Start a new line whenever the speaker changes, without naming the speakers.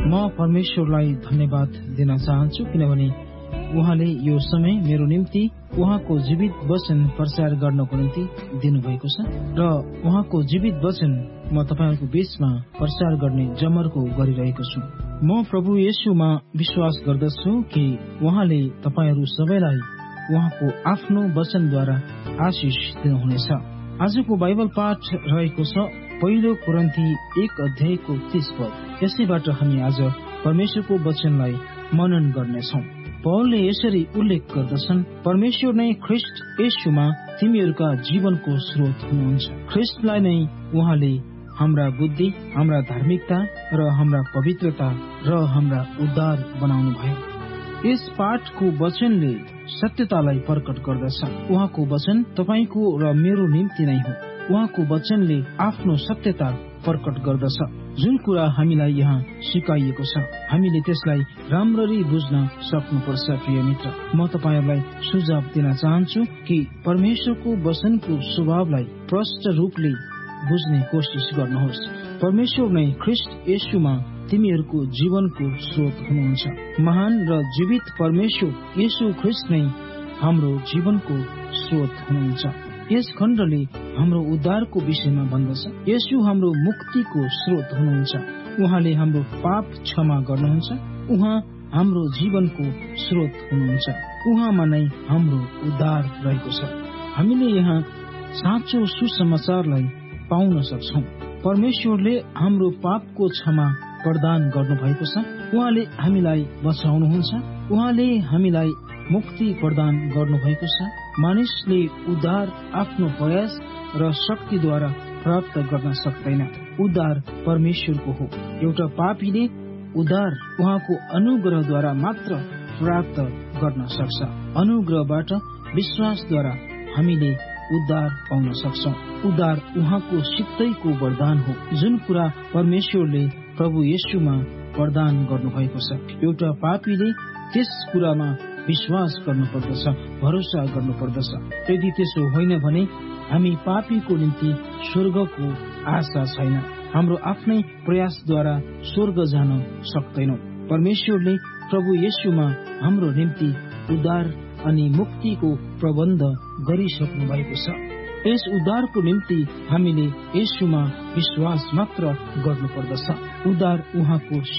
म परमेश्वरलाई धन्यवाद दिन चाहन्छु, किनभने उहाँले यो समय मेरो निम्ति उहाँको जीवित वचन प्रचार गर्नको निम्ति दिनुभएको छ र उहाँको जीवित वचन म तपाईहरुको बीचमा प्रचार गर्ने जमर्को गरिरहेको छु। म प्रभु येशूमा विश्वास गर्दछु कि उहाँले तपाईहरु सबैलाई उहाँको आफ्नो वचनद्वारा आशिष दिनुहुनेछ। आजको बाइबल पाठ रहेको छ पहिलो कोरिन्थी 1 अध्यायको 30 पद। यसैबाट हामी आज परमेश्वरको वचनलाई मनन गर्नेछौं। पौलले यसरी उल्लेख गर्दछन्, परमेश्वर नै ख्रीष्ट येशूमा तिमीहरूका जीवनको स्रोत हुनुहुन्छ। ख्रीष्टलाई नै उहाँले हाम्रा बुद्धि, हाम्रा धार्मिकता र हाम्रा पवित्रता र हाम्रा उद्धार बनाउनु भयो। यस पाठको वचनले सत्यतालाई प्रकट गर्दछ। उहाँको वचन तपाईको र मेरो निम्ति नै हो। उहाँको वचनले आफ्नो सत्यता प्रकट गर्दछ। जुन कुरा हामीलाई यहाँ सिकाइएको छ हामीले त्यसलाई राम्ररी बुझ्न सक्नुपर्छ। प्रिय मित्र, म तपाईहरुलाई सुझाव दिन चाहन्छु कि परमेश्वरको वचनको स्वभावलाई प्रष्ट रूपले बुझ्ने कोसिस गर्नुहोस्। परमेश्वर नै ख्रीष्ट येशूमा तिमीहरूको जीवनको स्रोत हुनुहुन्छ। महान र जीवित परमेश्वर येशू ख्रीष्ट नै हाम्रो जीवनको स्रोत हुनुहुन्छ। यस खण्डले हाम्रो उद्धारको विषयमा भन्दछ। येशू हाम्रो मुक्तिको स्रोत हुनुहुन्छ। उहाँले हाम्रो पाप क्षमा गर्नुहुन्छ। उहाँ हाम्रो जीवनको स्रोत हुनुहुन्छ। उहाँमा नै हाम्रो उद्धार रहेको छ। हामीले यहाँ साँचो सुसमाचारलाई पाउन सक्छौं। परमेश्वरले हाम्रो पापको क्षमा प्रदान गर्नुभएको छ। उहाँले हामीलाई बचाउनुहुन्छ। उहाँले हामीलाई मुक्ति प्रदान गर्नुभएको छ। मानिसले उद्धार आफ्नो प्रयास र शक्तिद्वारा प्राप्त गर्न सक्दैन। उद्धार परमेश्वरको हो। एउटा पापीले उद्धार उहाँको अनुग्रहद्वारा मात्र प्राप्त गर्न सक्छ। अनुग्रहबाट विश्वासद्वारा हामीले उद्धार पाउन सक्छौं। उद्धार उहाँको सित्तैको वरदान हो, जुन कुरा परमेश्वरले प्रभु येशूमा प्रदान गर्नुभएको छ। एउटा पापीले त्यस कुरामा विश्वास गर्नुपर्दछ, भरोसा गर्नुपर्दछ। यदि त्यसो होइन भने हामी पापीको निम्ति स्वर्गको आशा छैन। हाम्रो आफ्नै प्रयासद्वारा स्वर्ग जान सक्दैनौं। परमेश्वरले प्रभु येशूमा हाम्रो निम्ति उद्धार अनि मुक्तिको प्रबन्ध गरिसक्नु भएको छ। यस उद्धारको निम्ति हामीले येशूमा विश्वास मात्र गर्नुपर्दछ। उद्धार उहाँको